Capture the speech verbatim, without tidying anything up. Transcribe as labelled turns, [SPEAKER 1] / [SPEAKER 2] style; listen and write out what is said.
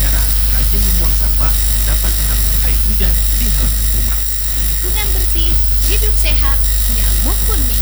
[SPEAKER 1] cara rajin membuang sampah dapat menampung air hujan di halaman rumah.
[SPEAKER 2] Lingkungan bersih, hidup sehat, nyamuk pun